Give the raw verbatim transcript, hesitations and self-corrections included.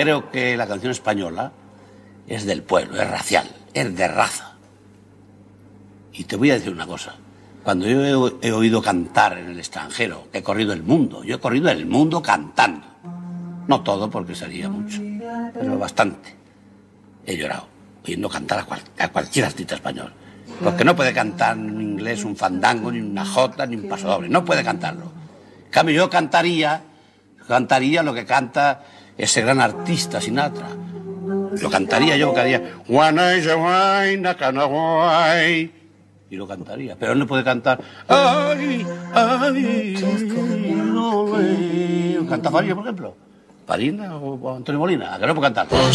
creo que la canción española es del pueblo, es racial, es de raza. Y te voy a decir una cosa. Cuando yo he, he oído cantar en el extranjero, he corrido el mundo, yo he corrido el mundo cantando. No todo, porque sería mucho, pero bastante. He llorado, oyendo cantar a, cual, a cualquier artista español. Porque no puede cantar en inglés un fandango, ni una jota, ni un pasodoble. No puede cantarlo. En cambio, yo cantaría, cantaría lo que canta ese gran artista, Sinatra. Lo cantaría yo, cantaría... Y lo cantaría, pero él no puede cantar... ¡Ay, ay, no, canta Farina, por ejemplo. Farina o Antonio Molina, que no puede cantar.